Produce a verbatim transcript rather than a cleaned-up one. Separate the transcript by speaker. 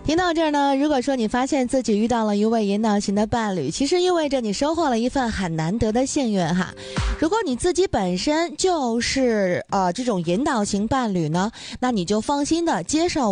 Speaker 1: 听到这儿呢，如果说你发现自己遇到了一位引导型的伴侣，其实意味着你收获了一份很难得的幸运哈。如果你自己本身就是呃这种引导型伴侣呢，那你就放心的接受